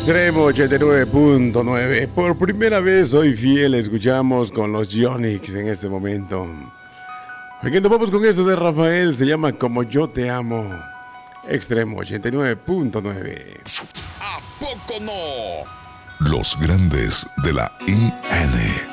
Extremo 89.9. Por primera vez hoy fiel escuchamos con los Yonix en este momento. Aquí nos vamos con esto de Rafael, se llama Como yo te amo. Extremo 89.9. ¿A poco no? Los grandes de la IN.